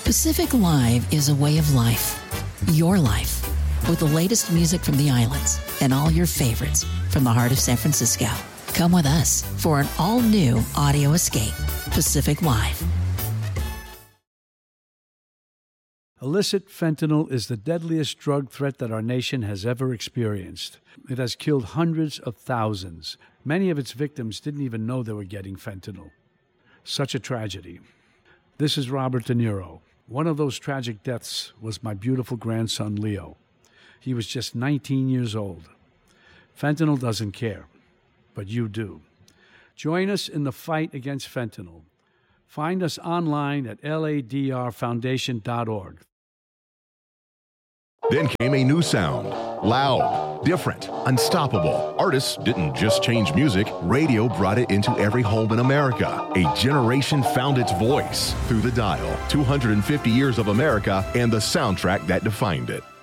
Pacific Live is a way of life. Your life. With the latest music from the islands and all your favorites from the heart of San Francisco. Come with us for an all-new audio escape. Pacific Live. Illicit fentanyl is the deadliest drug threat that our nation has ever experienced. It has killed hundreds of thousands. Many of its victims didn't even know they were getting fentanyl. Such a tragedy. This is Robert De Niro. One of those tragic deaths was my beautiful grandson, Leo. He was just 19 years old. Fentanyl doesn't care, but you do. Join us in the fight against fentanyl. Find us online at ladrfoundation.org. Then came a new sound. Loud, different, unstoppable. Artists didn't just change music. Radio brought it into every home in America. A generation found its voice through the dial. 250 years of America and the soundtrack that defined it.